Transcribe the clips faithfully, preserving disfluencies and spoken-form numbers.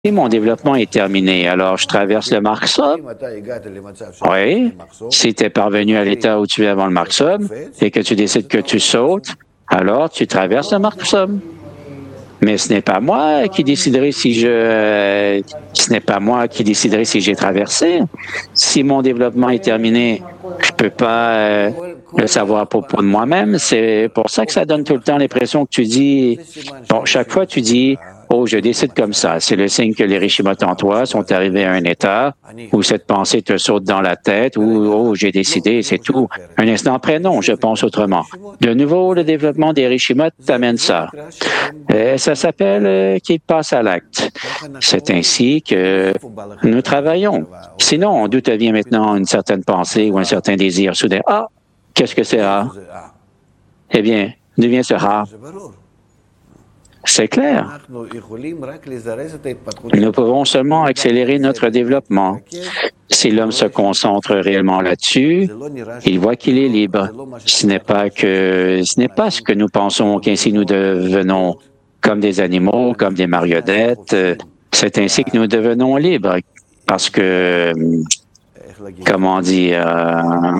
Si mon développement est terminé, alors je traverse le Mark-Sub. Oui. Si tu es parvenu à l'état où tu es avant le Mark-Sub et que tu décides que tu sautes, alors tu traverses le Mark-Sub. Mais ce n'est pas moi qui déciderai si je... Euh, ce n'est pas moi qui déciderai si j'ai traversé. Si mon développement est terminé, je ne peux pas euh, le savoir pour, pour moi-même. C'est pour ça que ça donne tout le temps l'impression que tu dis... Bon, chaque fois, tu dis... Oh, je décide comme ça. C'est le signe que les Rishimot en toi sont arrivés à un état où cette pensée te saute dans la tête, où, oh, j'ai décidé, c'est tout. Un instant après, non, je pense autrement. De nouveau, le développement des Rishimot t'amène ça. Euh, ça s'appelle euh, qu'il passe à l'acte. C'est ainsi que nous travaillons. Sinon, d'où te vient maintenant une certaine pensée ou un certain désir soudain? Ah, qu'est-ce que c'est ah? Eh bien, d'où vient ce ah? C'est clair. Nous pouvons seulement accélérer notre développement. Si l'homme se concentre réellement là-dessus, il voit qu'il est libre. Ce n'est pas que, ce n'est pas ce que nous pensons qu'ainsi nous devenons comme des animaux, comme des marionnettes. C'est ainsi que nous devenons libres. Parce que, comment dire, euh,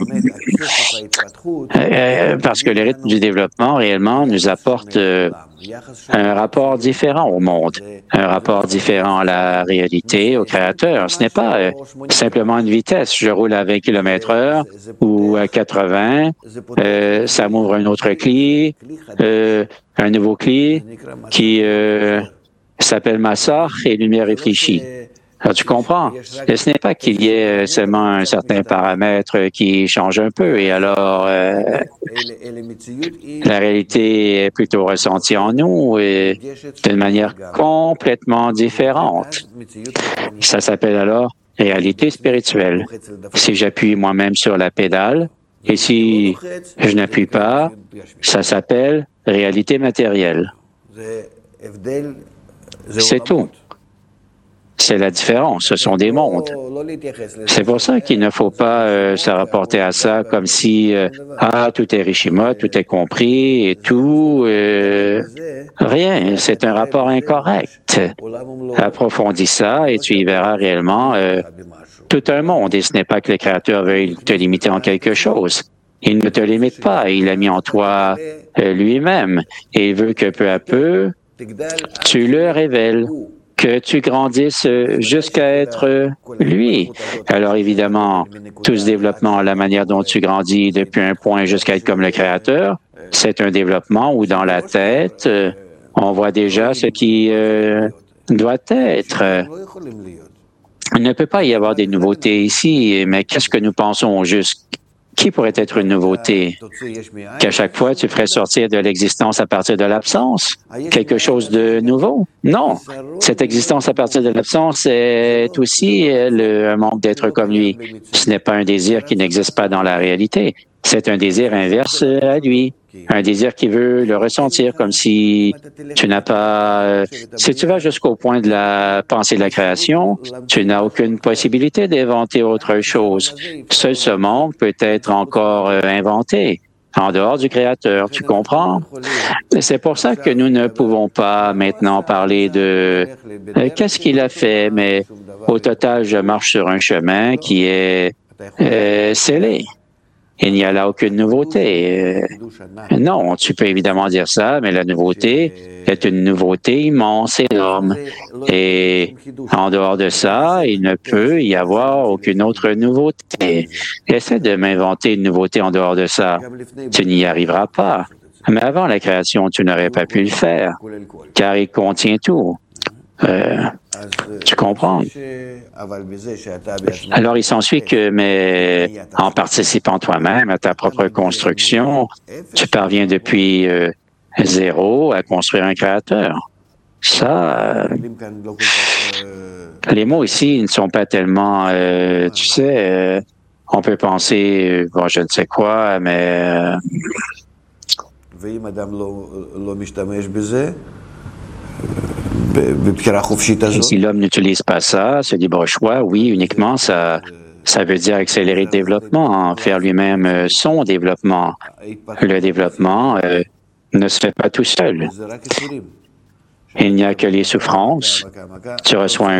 euh, parce que le rythme du développement réellement nous apporte euh, un rapport différent au monde, un rapport différent à la réalité, au créateur. Ce n'est pas euh, simplement une vitesse. Je roule à vingt kilomètres heure ou à quatre-vingts, euh, ça m'ouvre un autre cli, euh, un nouveau cli qui euh, s'appelle Massar et lumière réfléchie. Alors, tu comprends? Ce n'est pas qu'il y ait seulement un certain paramètre qui change un peu et alors euh, la réalité est plutôt ressentie en nous et d'une manière complètement différente. Ça s'appelle alors réalité spirituelle. Si j'appuie moi-même sur la pédale et si je n'appuie pas, ça s'appelle réalité matérielle. C'est tout. C'est la différence, ce sont des mondes. C'est pour ça qu'il ne faut pas euh, se rapporter à ça comme si euh, ah, tout est Rishimot, tout est compris et tout. Euh, rien, c'est un rapport incorrect. Approfondis ça et tu y verras réellement euh, tout un monde. Et ce n'est pas que le Créateur veuille te limiter en quelque chose. Il ne te limite pas, il a mis en toi euh, lui-même et il veut que peu à peu, tu le révèles, que tu grandisses jusqu'à être lui. Alors évidemment, tout ce développement, la manière dont tu grandis depuis un point jusqu'à être comme le Créateur, c'est un développement où dans la tête, on voit déjà ce qui euh, doit être. Il ne peut pas y avoir des nouveautés ici, mais qu'est-ce que nous pensons au juste? Qui pourrait être une nouveauté? Qu'à chaque fois, tu ferais sortir de l'existence à partir de l'absence? Quelque chose de nouveau? Non. Cette existence à partir de l'absence est aussi le, un manque d'être comme lui. Ce n'est pas un désir qui n'existe pas dans la réalité. C'est un désir inverse à lui. Un désir qui veut le ressentir comme si tu n'as pas... Si tu vas jusqu'au point de la pensée de la création, tu n'as aucune possibilité d'inventer autre chose. Seul ce monde peut être encore euh, inventé en dehors du Créateur, tu comprends? C'est pour ça que nous ne pouvons pas maintenant parler de euh, qu'est-ce qu'il a fait, mais au total, je marche sur un chemin qui est euh, scellé. Il n'y a là aucune nouveauté. Euh, non, tu peux évidemment dire ça, mais la nouveauté est une nouveauté immense, énorme. Et en dehors de ça, il ne peut y avoir aucune autre nouveauté. Essaie de m'inventer une nouveauté en dehors de ça. Tu n'y arriveras pas. Mais avant la création, tu n'aurais pas pu le faire, car il contient tout. Euh, tu comprends? Alors, il s'ensuit que, mais en participant toi-même à ta propre construction, tu parviens depuis euh, zéro à construire un créateur. Ça, euh, les mots ici ne sont pas tellement, euh, tu sais, euh, on peut penser, bon, je ne sais quoi, mais... Euh, Et si l'homme n'utilise pas ça, ce libre choix, oui, uniquement, ça, ça veut dire accélérer le développement, faire lui-même son développement. Le développement euh, ne se fait pas tout seul. Il n'y a que les souffrances. Tu reçois un